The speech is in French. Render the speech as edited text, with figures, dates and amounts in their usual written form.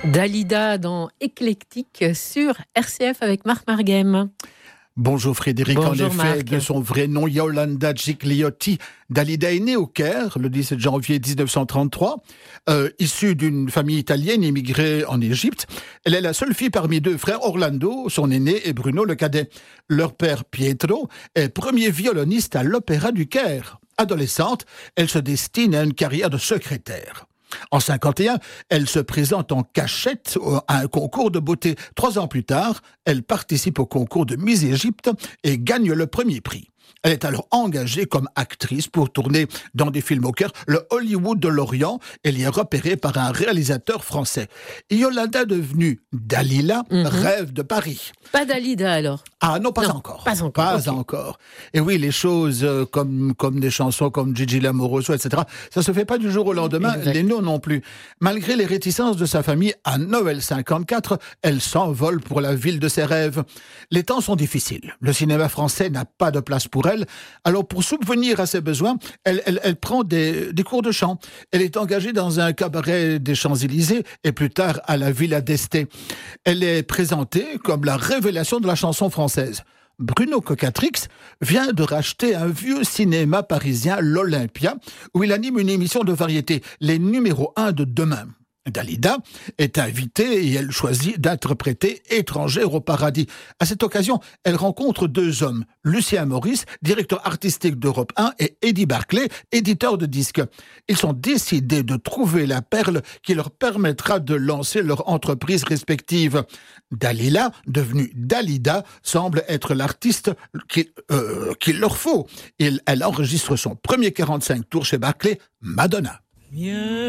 Dalida dans Éclectique sur RCF avec Marc Marguem. Bonjour Frédéric, Bonjour en effet, Marc. de son vrai nom Yolanda Gigliotti, Dalida est née au Caire le 17 janvier 1933. Issue d'une famille italienne immigrée en Égypte, elle est la seule fille parmi deux frères, Orlando, son aîné, et Bruno, le cadet. Leur père, Pietro, est premier violoniste à l'Opéra du Caire. Adolescente, elle se destine à une carrière de secrétaire. En 1951, elle se présente en cachette à un concours de beauté. 3 ans plus tard, elle participe au concours de Miss Égypte et gagne le premier prix. Elle est alors engagée comme actrice pour tourner dans des films au Caire, le Hollywood de l'Orient. Elle y est repérée par un réalisateur français. Yolanda, devenue Dalila, rêve de Paris. Pas Dalida alors? Ah non, pas Non, encore. pas encore, Pas ok. encore. Et oui, les choses comme des chansons comme Gigi Lamoroso, etc., ça se fait pas du jour au lendemain, Exact. les noms non plus. Malgré les réticences de sa famille, à Noël 54, elle s'envole pour la ville de ses rêves. Les temps sont difficiles. Le cinéma français n'a pas de place pour elle. Alors, pour subvenir à ses besoins, elle prend des cours de chant. Elle est engagée dans un cabaret des Champs-Élysées et plus tard à la Villa d'Este. Elle est présentée comme la révélation de la chanson française. Bruno Cocatrix vient de racheter un vieux cinéma parisien, l'Olympia, où il anime une émission de variété, les numéros 1 de demain. Dalida est invitée et elle choisit d'interpréter Étrangère au paradis. À cette occasion, elle rencontre 2 hommes, Lucien Maurice, directeur artistique d'Europe 1, et Eddie Barclay, éditeur de disques. Ils sont décidés de trouver la perle qui leur permettra de lancer leur entreprise respective. Dalila, devenue Dalida, semble être l'artiste qu'il leur faut. Elle enregistre son premier 45 tours chez Barclay, Madonna.